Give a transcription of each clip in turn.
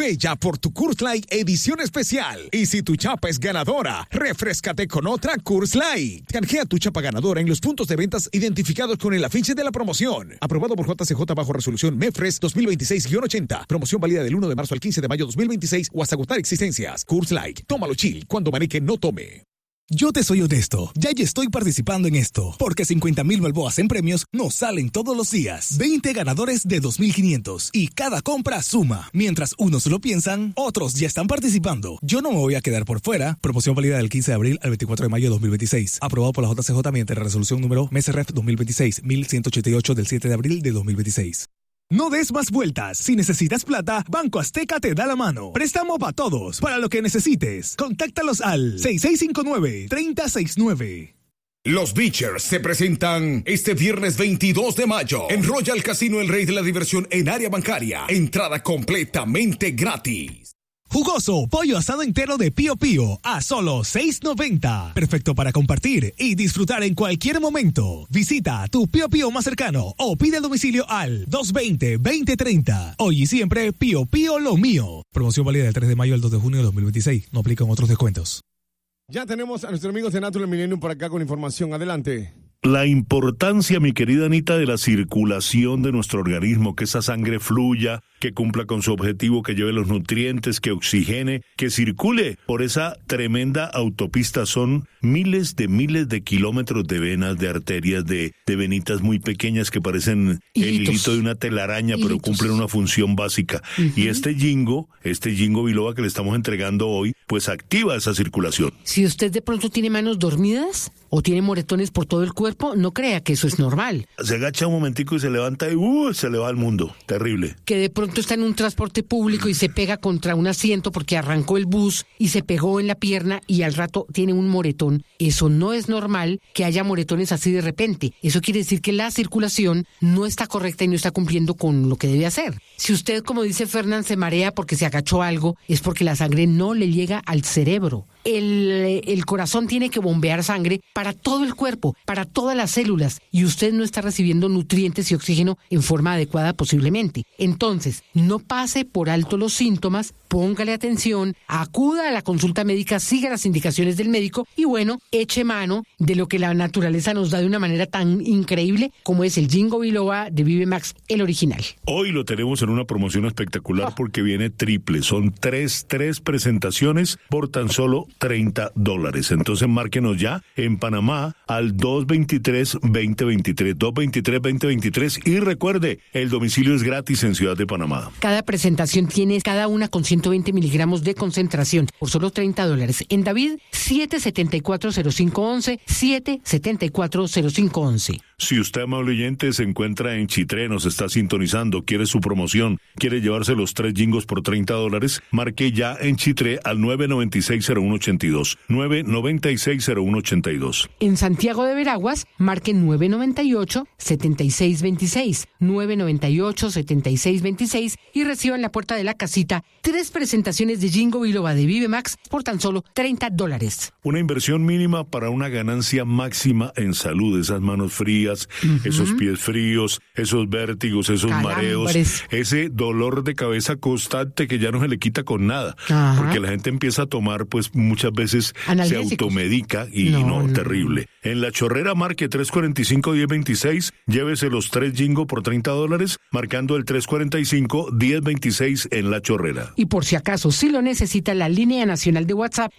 Ve ya por tu Coors Light edición especial. Y si tu chapa es ganadora, refréscate con otra Coors Light. Canjea tu chapa ganadora en los puntos de ventas identificados con el afiche de la promoción. Aprobado por JCJ bajo resolución MEFRES 2026-80. Promoción válida del 1 de marzo al 15 de mayo 2026 o hasta agotar existencias. Coors Light. Tómalo chill. Cuando Manique no tome. Yo te soy honesto, ya estoy participando en esto, porque 50,000 balboas en premios nos salen todos los días. 20 ganadores de 2,500 y cada compra suma. Mientras unos lo piensan, otros ya están participando. Yo no me voy a quedar por fuera. Promoción válida del 15 de abril al 24 de mayo de 2026. Aprobado por la JCJ mediante la resolución número MESREF 2026-1188 del 7 de abril de 2026. No des más vueltas. Si necesitas plata, Banco Azteca te da la mano. Préstamo para todos, para lo que necesites. Contáctalos al 6659-3069. Los Beachers se presentan este viernes 22 de mayo en Royal Casino El Rey de la Diversión en área bancaria. Entrada completamente gratis. Jugoso pollo asado entero de Pío Pío a solo $6.90. Perfecto para compartir y disfrutar en cualquier momento. Visita tu Pío Pío más cercano o pide el domicilio al 220-2030. Hoy y siempre Pío Pío lo mío. Promoción válida del 3 de mayo al 2 de junio de 2026. No aplican otros descuentos. Ya tenemos a nuestros amigos de Natural Millennium por acá con información. Adelante. La importancia, mi querida Anita, de la circulación de nuestro organismo, que esa sangre fluya, que cumpla con su objetivo, que lleve los nutrientes, que oxigene, que circule por esa tremenda autopista. Son miles de kilómetros de venas, de arterias, de venitas muy pequeñas que parecen el hilito de una telaraña, pero cumplen una función básica. Y este Jingo Biloba que le estamos entregando hoy, pues activa esa circulación. Si usted de pronto tiene manos dormidas o tiene moretones por todo el cuerpo, no crea que eso es normal. Se agacha un momentico y se levanta y se le va al mundo. Terrible. Que de pronto está en un transporte público y se pega contra un asiento porque arrancó el bus y se pegó en la pierna y al rato tiene un moretón. Eso no es normal que haya moretones así de repente. Eso quiere decir que la circulación no está correcta y no está cumpliendo con lo que debe hacer. Si usted, como dice Fernán, se marea porque se agachó algo, es porque la sangre no le llega al cerebro. El corazón tiene que bombear sangre para todo el cuerpo, para todas las células, y usted no está recibiendo nutrientes y oxígeno en forma adecuada posiblemente. Entonces, no pase por alto los síntomas, póngale atención, acuda a la consulta médica, siga las indicaciones del médico y bueno, eche mano de lo que la naturaleza nos da de una manera tan increíble como es el Jingo Biloba de Vive Max, el original. Hoy lo tenemos en una promoción espectacular porque viene triple. Son tres presentaciones por tan solo $30. Entonces márquenos ya en Panamá al 223-2023, 223-2023 y recuerde, el domicilio es gratis en Ciudad de Panamá. Cada presentación tiene cada una con 120 miligramos de concentración por solo $30. En David, 774-0511, 774-0511. Si usted, amable oyente, se encuentra en Chitré, nos está sintonizando, quiere su promoción, quiere llevarse los 3 jingos por $30, marque ya en Chitré al 996-0182, 996-0182. En Santiago de Veraguas, marque 998-7626, 998-7626 y reciba en la puerta de la casita 3 presentaciones de Jingo Biloba de Vive Max por tan solo $30. Una inversión mínima para una ganancia máxima en salud, esas manos frías, esos pies fríos, esos vértigos, esos mareos, ese dolor de cabeza constante que ya no se le quita con nada, porque la gente empieza a tomar, pues muchas veces se automedica y no, terrible. En La Chorrera marque 345-1026, llévese los 3 Jingo por $30, marcando el 345-1026 en La Chorrera. Y por si acaso, si lo necesita, la línea nacional de WhatsApp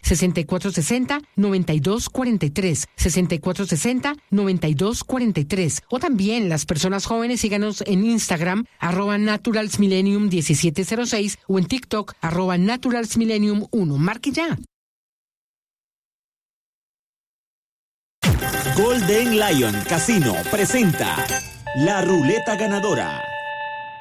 6460-9243, 6460-9243. O también las personas jóvenes, síganos en Instagram, @naturalsmillennium1706 o en TikTok, @naturalsmillennium1. Marque ya. Golden Lion Casino presenta La Ruleta Ganadora.